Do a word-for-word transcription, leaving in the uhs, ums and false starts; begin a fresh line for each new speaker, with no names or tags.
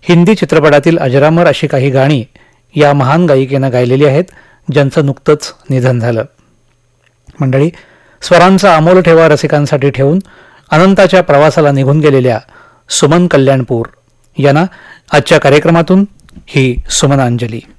हिंदी चित्रपटातील अजरामर अशी काही गाणी या महान गायिकेनं गायलेली आहेत, ज्यांचं नुकतंच निधन झालं. मंडळी, स्वरांचा अमोल ठेवा रसिकांसाठी ठेवून अनंताच्या प्रवासाला निघून गेलेल्या सुमन कल्याणपूर यांना आजच्या कार्यक्रमातून ही सुमनांजली.